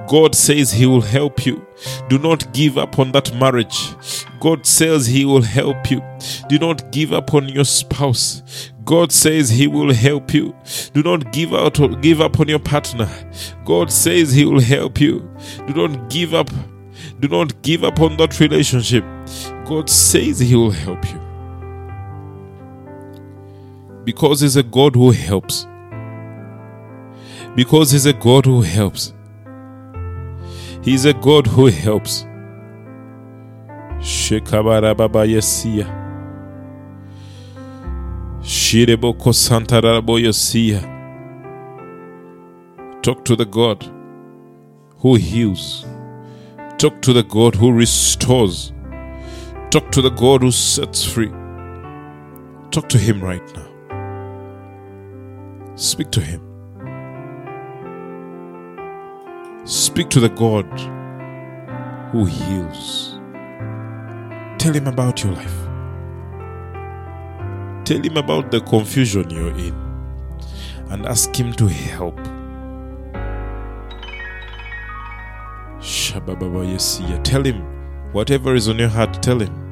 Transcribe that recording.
God says He will help you. Do not give up on that marriage. God says He will help you. Do not give up on your spouse. God says He will help you. Do not give up on your partner. God says He will help you. Do not give up. Do not give up on that relationship. God says He will help you. Because He's a God who helps. Because He's a God who helps. He's a God who helps. Shekabara baba yesia. Shireboko santarabo yesia. Talk to the God who heals. Talk to the God who restores. Talk to the God who sets free. Talk to Him right now. Speak to Him. Speak to the God who heals. Tell Him about your life. Tell Him about the confusion you're in and ask Him to help. Shabababa Yesia. Tell Him whatever is on your heart, tell Him.